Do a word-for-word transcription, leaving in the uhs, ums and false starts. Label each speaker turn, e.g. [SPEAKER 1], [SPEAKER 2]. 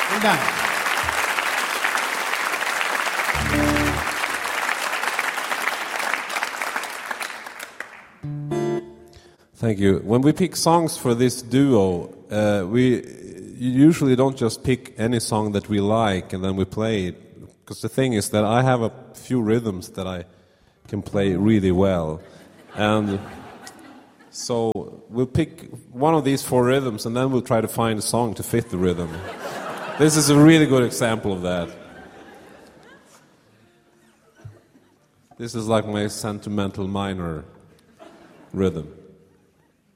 [SPEAKER 1] Well done.
[SPEAKER 2] Thank you. When we pick songs for this duo, uh, we usually don't just pick any song that we like and then we play it. Because the thing is that I have a few rhythms that I can play really well. And so we'll pick one of these four rhythms and then we'll try to find a song to fit the rhythm. This is a really good example of that. This is like my sentimental minor rhythm.